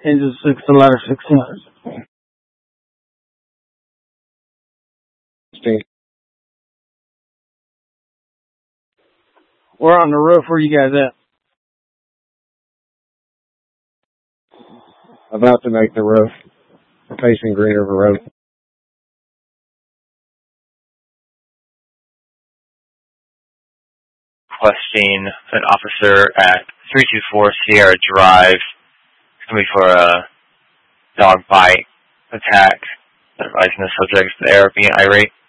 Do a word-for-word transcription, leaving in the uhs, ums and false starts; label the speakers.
Speaker 1: Engine six, the ladder six hundred. We're on the roof. Where you guys at?
Speaker 2: About to make the roof. Facing Green River Road.
Speaker 3: Requesting an officer at three two four Sierra Drive. It's going to be for a dog bite attack. Advising the subjects there being irate.